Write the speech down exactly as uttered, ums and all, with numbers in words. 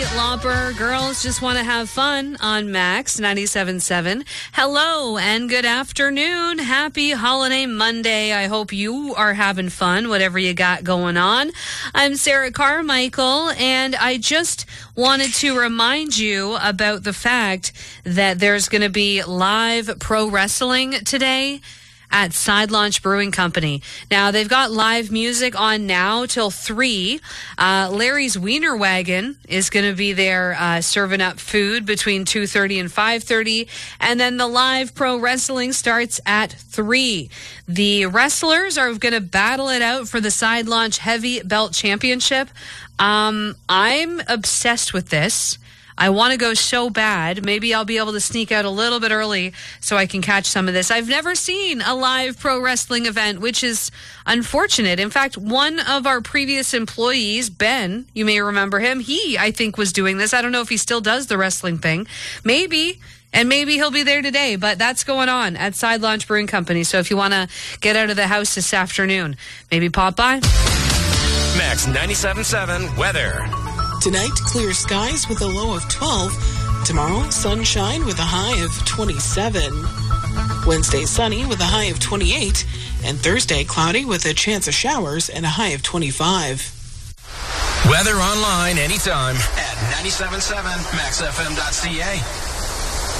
Lauper. Girls just want to have fun on Max ninety-seven point seven. Hello and good afternoon. Happy holiday Monday. I hope you are having fun, whatever you got going on. I'm Sarah Carmichael, and I just wanted to remind you about the fact that there's going to be live pro wrestling today at Side Launch Brewing Company. Now, they've got live music on now till three. Uh, Larry's Wiener Wagon is going to be there uh, serving up food between two thirty and five thirty. And then the live pro wrestling starts at three. The wrestlers are going to battle it out for the Side Launch Heavy Belt Championship. Um, I'm obsessed with this. I want to go so bad. Maybe I'll be able to sneak out a little bit early so I can catch some of this. I've never seen a live pro wrestling event, which is unfortunate. In fact, one of our previous employees, Ben, you may remember him, he, I think, was doing this. I don't know if he still does the wrestling thing. Maybe. And maybe he'll be there today, but that's going on at Side Launch Brewing Company. So if you want to get out of the house this afternoon, maybe pop by. Max ninety-seven point seven weather. Tonight, clear skies with a low of twelve. Tomorrow, sunshine with a high of twenty-seven. Wednesday, sunny with a high of twenty-eight. And Thursday, cloudy with a chance of showers and a high of twenty-five. Weather online anytime at ninety-seven point seven max f m dot c a.